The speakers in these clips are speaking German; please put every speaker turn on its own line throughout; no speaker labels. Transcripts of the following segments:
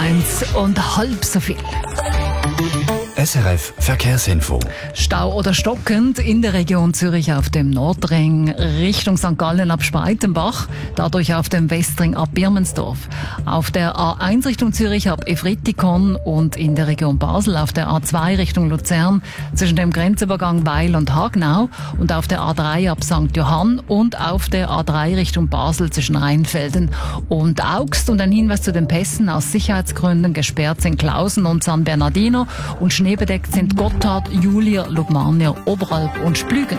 1 und halb so viel.
SRF Verkehrsinfo.
Stau oder stockend in der Region Zürich auf dem Nordring Richtung St. Gallen ab Speitenbach, dadurch auf dem Westring ab Birmensdorf. Auf der A1 Richtung Zürich ab Efritikon und in der Region Basel auf der A2 Richtung Luzern zwischen dem Grenzübergang Weil und Hagnau und auf der A3 ab St. Johann und auf der A3 Richtung Basel zwischen Rheinfelden und Augst. Und ein Hinweis zu den Pässen: aus Sicherheitsgründen gesperrt sind Klausen und San Bernardino und schneebedeckt sind Gotthard, Julier, Lugmanier, Oberalp und Splügen.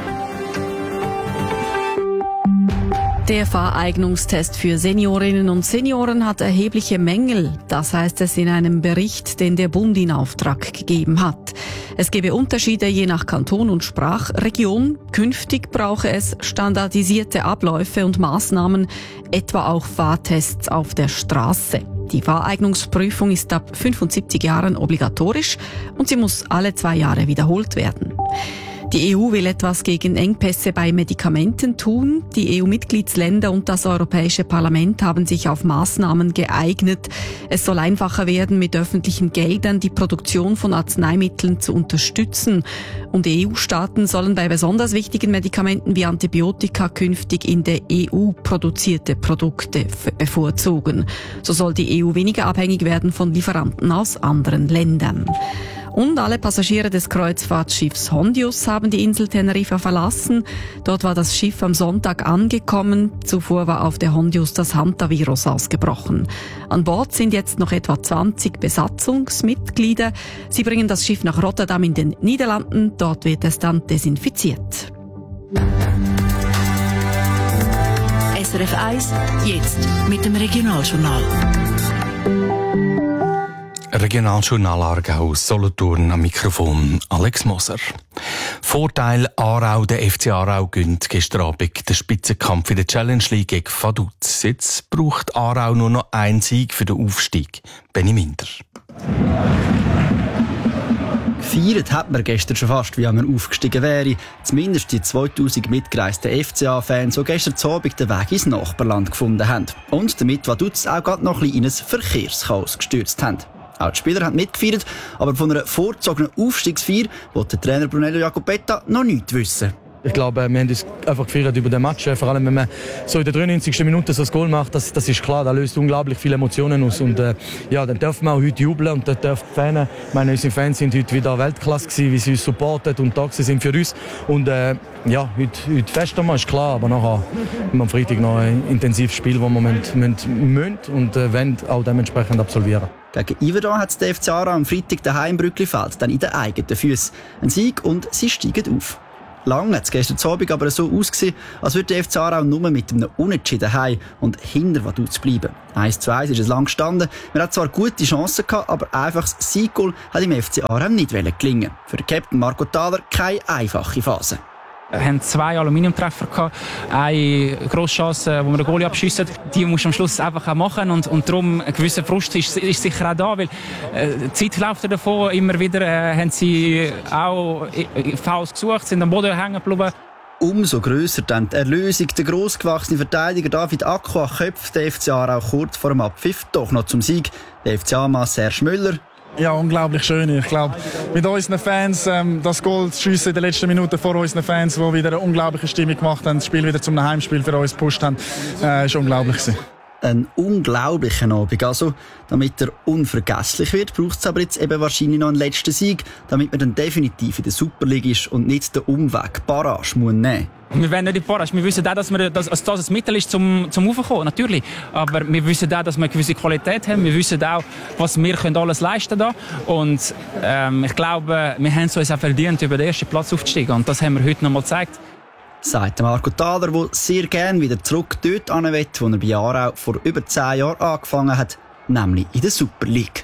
Der Fahreignungstest für Seniorinnen und Senioren hat erhebliche Mängel. Das heißt es in einem Bericht, den der Bund in Auftrag gegeben hat. Es gebe Unterschiede je nach Kanton und Sprachregion. Künftig brauche es standardisierte Abläufe und Maßnahmen, etwa auch Fahrtests auf der Straße. Die Fahreignungsprüfung ist ab 75 Jahren obligatorisch und sie muss alle 2 Jahre wiederholt werden. Die EU will etwas gegen Engpässe bei Medikamenten tun. Die EU-Mitgliedsländer und das Europäische Parlament haben sich auf Maßnahmen geeinigt. Es soll einfacher werden, mit öffentlichen Geldern die Produktion von Arzneimitteln zu unterstützen. Und EU-Staaten sollen bei besonders wichtigen Medikamenten wie Antibiotika künftig in der EU produzierte Produkte bevorzugen. So soll die EU weniger abhängig werden von Lieferanten aus anderen Ländern. Und alle Passagiere des Kreuzfahrtschiffs Hondius haben die Insel Teneriffa verlassen. Dort war das Schiff am Sonntag angekommen. Zuvor war auf der Hondius das Hantavirus ausgebrochen. An Bord sind jetzt noch etwa 20 Besatzungsmitglieder. Sie bringen das Schiff nach Rotterdam in den Niederlanden. Dort wird es dann desinfiziert.
SRF 1, jetzt mit dem Regionaljournal.
Regionaljournal Aargau, Solothurn am Mikrofon Alex Moser. Vorteil Aarau, der FC Aarau gönnt gestern Abend den Spitzenkampf in der Challenge League gegen Vaduz. Jetzt braucht Aarau nur noch einen Sieg für den Aufstieg. Benny Minder.
Gefeiert hat man gestern schon fast, wie man aufgestiegen wäre. Zumindest die 2000 mitgereisten FCA-Fans, die gestern Abend den Weg ins Nachbarland gefunden haben. Und damit Vaduz auch gerade noch ein bisschen in ein Verkehrschaos gestürzt haben. Auch die Spieler haben mitgefeiert, aber von einer vorzogenen Aufstiegsfeier will der Trainer Brunello Jacopetta noch nichts wissen.
Ich glaube, wir haben uns einfach gefeiert über den Match. Vor allem, wenn man so in der 93. Minute so ein Goal macht, das ist klar, das löst unglaublich viele Emotionen aus. Und ja, dann dürfen wir auch heute jubeln und dann dürfen die Fans, ich meine, unsere Fans sind heute wieder Weltklasse gewesen, wie sie uns supportet und da sind für uns. Und ja, heute fest ist klar, aber nachher haben wir am Freitag noch ein intensives Spiel, das wir müssen und wollen auch dementsprechend absolvieren.
Gegen Iverdon hat der FC Aarau am Freitag daheim im Brücklifeld dann in den eigenen Füßen. Ein Sieg und sie steigen auf. Lange hat es gestern Abend aber so ausgesehen, als würde der FC Aarau nur mit einem Unentschieden heim und hinter Vaduz bleiben. 1:1 ist es lang gestanden. Man hat zwar gute Chancen gehabt, aber einfach das Sieggoal hat im FC Aarau nicht gelingen. Für den Captain Marco Thaler keine einfache Phase.
Wir hatten 2 Aluminiumtreffer gehabt, eine Grosschance, wo wir den Goalie abschiessen. Die musst du am Schluss einfach auch machen und darum ein gewisser Frust ist sicher auch da, weil die Zeit läuft davon. Immer wieder haben sie auch Fouls gesucht, sind am Boden hängen geblieben.
Umso grösser dann die Erlösung. Der grossgewachsene Verteidiger David Aqua köpft den FC Aarau kurz vor dem Abpfiff doch noch zum Sieg. Der FCA-Mann Serge Müller.
Ja, unglaublich schön. Ich glaube, mit unseren Fans, das Goal zu schiessen in den letzten Minuten vor unseren Fans, die wieder eine unglaubliche Stimmung gemacht haben, das Spiel wieder zum Heimspiel für uns gepusht haben, ist unglaublich gewesen.
Ein unglaublicher Abend. Also, damit er unvergesslich wird, braucht es aber jetzt eben wahrscheinlich noch einen letzten Sieg, damit man dann definitiv in der Super League ist und nicht den Umweg Barrage muss nehmen.
Wir wollen nicht in die Barrage. Wir wissen auch, dass das ein Mittel ist zum Raufkommen, natürlich. Aber wir wissen auch, dass wir eine gewisse Qualität haben. Wir wissen auch, was wir alles leisten können. Und ich glaube, wir haben es uns auch verdient, über den ersten Platz aufzusteigen. Und das haben wir heute noch mal gezeigt.
Sagt Marco Thaler, der sehr gerne wieder zurück dort hin will, wo er bei Aarau vor über 10 Jahren angefangen hat, nämlich in der Super League.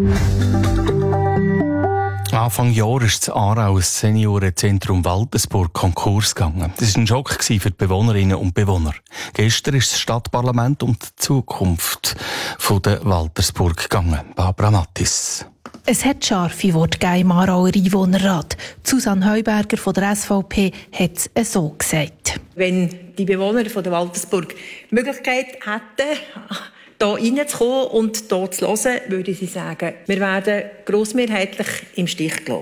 Anfang Jahr ist das Aarau Seniorenzentrum Waltersburg Konkurs gegangen. Das war ein Schock für die Bewohnerinnen und Bewohner. Gestern ist das Stadtparlament um die Zukunft der Waltersburg gegangen. Barbara Mattis.
Es hat scharfe Worte im Aarauer Einwohnerrat. Susanne Heuberger von der SVP hat es so gesagt.
Wenn die Bewohner von der Waltersburg die Möglichkeit hätten, hier reinzukommen und hier zu hören, würde ich sagen, wir werden grossmehrheitlich im Stich gelassen.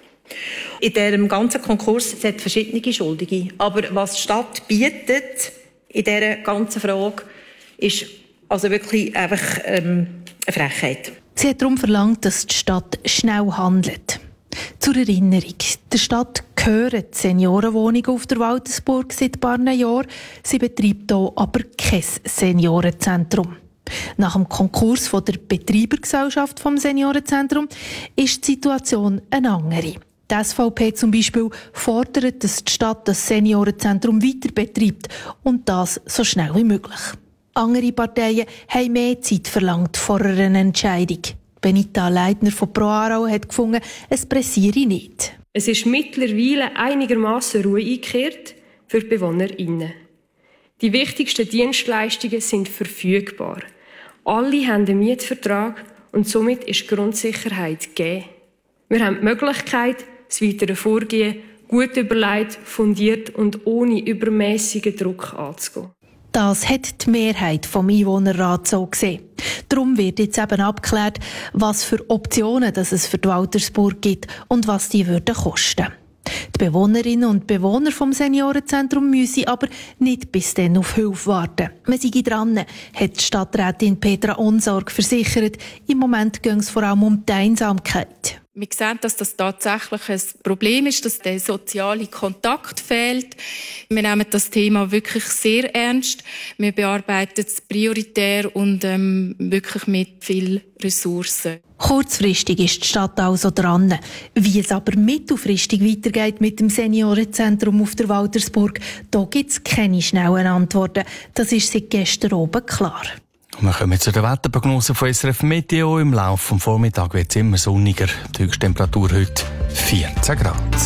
In diesem ganzen Konkurs es hat verschiedene Schuldige. Aber was die Stadt bietet in dieser ganzen Frage, ist also wirklich einfach eine Frechheit.
Sie hat darum verlangt, dass die Stadt schnell handelt. Zur Erinnerung, der Stadt gehören die Seniorenwohnungen auf der Waldesburg seit ein paar Jahren. Sie betreibt hier aber kein Seniorenzentrum. Nach dem Konkurs von der Betreibergesellschaft vom Seniorenzentrum ist die Situation eine andere. Die SVP zum Beispiel fordert, dass die Stadt das Seniorenzentrum weiter betreibt und das so schnell wie möglich. Andere Parteien haben mehr Zeit verlangt vor einer Entscheidung. Benita Leitner von Pro Aarau hat gefunden, es pressiere nicht.
Es ist mittlerweile einigermaßen Ruhe eingekehrt für die BewohnerInnen. Die wichtigsten Dienstleistungen sind verfügbar. Alle haben einen Mietvertrag und somit ist Grundsicherheit gegeben. Wir haben die Möglichkeit, das weitere Vorgehen gut überlegt, fundiert und ohne übermässigen Druck anzugehen.
Das hat die Mehrheit vom Einwohnerrat so gesehen. Darum wird jetzt eben abgeklärt, was für Optionen es für die Waltersburg gibt und was die würden kosten. Die Bewohnerinnen und Bewohner vom Seniorenzentrum müssen aber nicht bis dann auf Hilfe warten. Man sei dran, hat die Stadträtin Petra Onsorg versichert. Im Moment geht es vor allem um die Einsamkeit.
Wir sehen, dass das tatsächlich ein Problem ist, dass der soziale Kontakt fehlt. Wir nehmen das Thema wirklich sehr ernst. Wir bearbeiten es prioritär und wirklich mit viel Ressourcen.
Kurzfristig ist die Stadt also dran. Wie es aber mittelfristig weitergeht mit dem Seniorenzentrum auf der Waltersburg, da gibt es keine schnellen Antworten. Das ist seit gestern oben klar.
Wir kommen zu der Wetterprognose von SRF Meteo. Im Laufe des Vormittags wird es immer sonniger. Die Höchsttemperatur heute 14 Grad.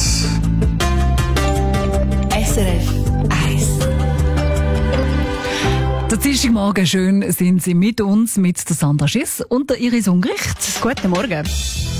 SRF 1.
Der Dienstagmorgen schön sind Sie mit uns, mit der Sandra Schiss und der Iris Ungricht.
Guten Morgen.